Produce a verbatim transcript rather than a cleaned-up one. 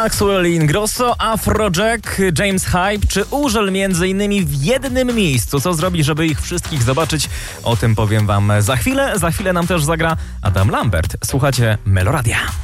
Maxwell Ingrosso, Afrojack, James Hype czy Urzel między innymi w jednym miejscu. Co zrobić, żeby ich wszystkich zobaczyć? O tym powiem wam za chwilę. Za chwilę nam też zagra Adam Lambert. Słuchacie Meloradia.